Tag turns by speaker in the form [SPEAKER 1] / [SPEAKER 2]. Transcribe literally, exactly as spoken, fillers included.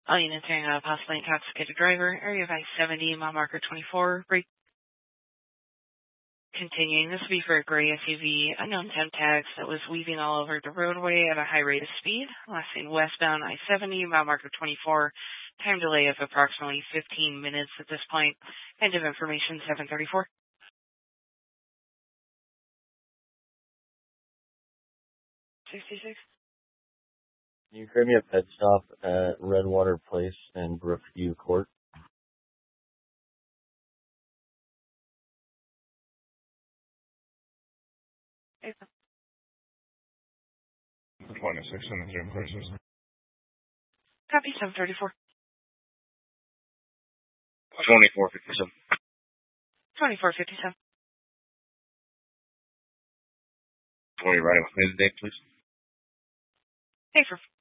[SPEAKER 1] All units hearing a possibly intoxicated driver, area of I seventy, mile marker twenty-four, break. Continuing, this will be for a gray S U V, unknown temp tags that was weaving all over the roadway at a high rate of speed. Last seen westbound I seventy, mile marker twenty-four, time delay of approximately fifteen minutes at this point. End of information seven thirty-four. sixty-six.
[SPEAKER 2] Can you create me a pet stop at Redwater Place and Brookview Court?
[SPEAKER 1] April.
[SPEAKER 3] twenty-six in the gym places.
[SPEAKER 1] Copy seven thirty-four.
[SPEAKER 4] twenty-four fifty-seven.
[SPEAKER 1] twenty-four fifty-seven.
[SPEAKER 4] twenty right. Name the date, please.
[SPEAKER 1] April.